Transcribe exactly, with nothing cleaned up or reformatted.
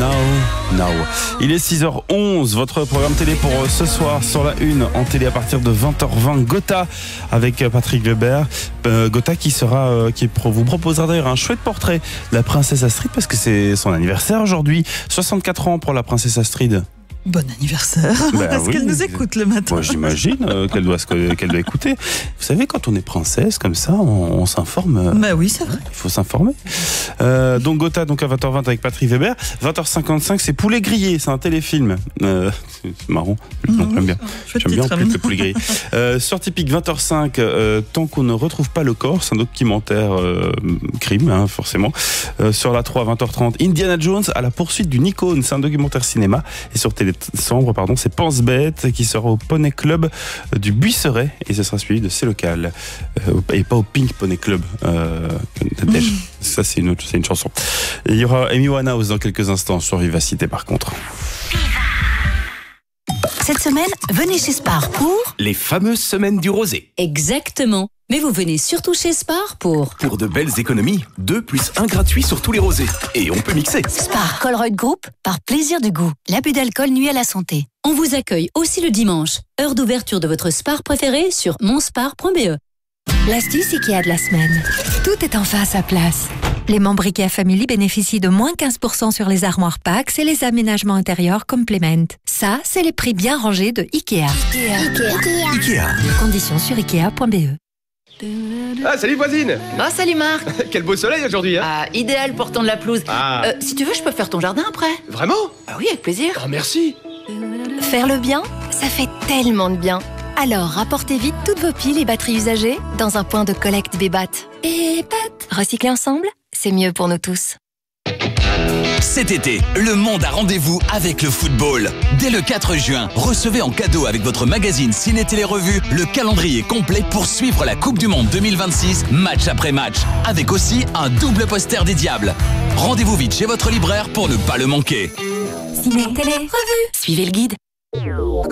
Now, Now. Il est six heures onze, votre programme télé pour ce soir sur la une en télé à partir de vingt heures vingt. Gotha avec Patrick Weber. Euh, Gotha qui sera, euh, qui vous proposera d'ailleurs un chouette portrait de la princesse Astrid parce que c'est son anniversaire aujourd'hui. soixante-quatre ans pour la princesse Astrid. Bon anniversaire. Ben Est-ce oui, qu'elle nous écoute le matin? Moi j'imagine euh, qu'elle doit, qu'elle doit écouter. Vous savez, quand on est princesse comme ça, on, on s'informe. Euh, bah oui, c'est vrai. Il faut s'informer. Euh, donc Gotha donc à vingt heures vingt avec Patrick Weber. vingt heures cinquante-cinq, c'est Poulet grillé, c'est un téléfilm. Euh, c'est marrant. Non, j'aime bien. J'aime bien en plus le poulet grillé. Euh, sur Typique vingt heures cinq, euh, tant qu'on ne retrouve pas le corps, c'est un documentaire euh, crime, hein, forcément. Euh, sur la trois, vingt heures trente, Indiana Jones à la poursuite d'une icône, c'est un documentaire cinéma. Et sur Télé Sombre, pardon, c'est Pense Bête qui sera au Poney Club du Buisseret et ce sera suivi de C'est Local euh, et pas au Pink Poney Club. Euh, mmh. Ça c'est une autre, c'est une chanson. Et il y aura Amy Winehouse dans quelques instants sur Vivacité par contre. Cette semaine, venez chez Spar pour... les fameuses semaines du rosé. Exactement. Mais vous venez surtout chez Spar pour... Pour de belles économies, deux plus un gratuit sur tous les rosés. Et on peut mixer. Spar Colruyt Group, par plaisir du goût. L'abus d'alcool nuit à la santé. On vous accueille aussi le dimanche. Heure d'ouverture de votre Spar préféré sur monspar point b e. L'astuce Ikea de la semaine. Tout est enfin à sa place. Les membres Ikea Family bénéficient de moins quinze pour cent sur les armoires Pax et les aménagements intérieurs Complement. Ça, c'est les prix bien rangés de Ikea. Ikea. Ikea. Ikea. Conditions sur ikea point b e. Ah, salut voisine. Oh, salut Marc. Quel beau soleil aujourd'hui, hein. Ah, idéal pour tondre la pelouse. Ah. Euh, si tu veux, je peux faire ton jardin après. Vraiment? Ah oui, avec plaisir. Oh, merci. Faire le bien, ça fait tellement de bien. Alors, rapportez vite toutes vos piles et batteries usagées dans un point de collecte Bébat. Bébat. Recycler ensemble, c'est mieux pour nous tous. Cet été, le monde a rendez-vous avec le football. Dès le quatre juin, recevez en cadeau avec votre magazine Ciné Télé Revue le calendrier complet pour suivre la Coupe du Monde deux mille vingt-six, match après match, avec aussi un double poster des Diables. Rendez-vous vite chez votre libraire pour ne pas le manquer. Ciné Télé Revue. Suivez le guide.